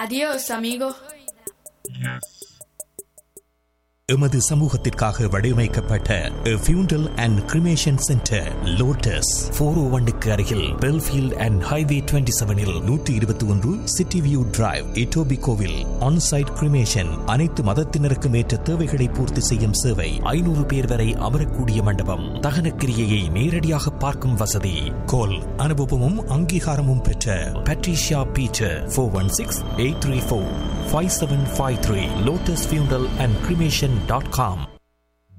Adiós, amigo. எமது சமூகத்திற்காக வடிவமைக்கப்பட்ட ஃபியூண்டல் அண்ட் கிரிமேஷன் சென்டர் லோட்டஸ் 401க்கு அருகில் Belfield and highway 27இல் 121 city view drive இட்டோபிகோவில் on-site cremation அனைத்து மதத்தினருக்கும் ஏற்ற தேவைகளை பூர்த்தி செய்யும் சேவை 500 பேர் வரை அமரக்கூடிய மண்டபம் தகனக்கிரியையை நேரடியாக பார்க்கும் வசதி கோல் அனுபவமும் அங்கீகாரமும் பெற்ற Patricia Peter 416-834-5753 lotusfuneral and cremation.com